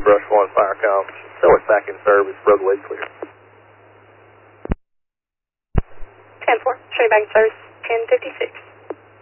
Brush 1, fire comms. Show us back in service, roadway clear. 10-4, show you back in service, 1056.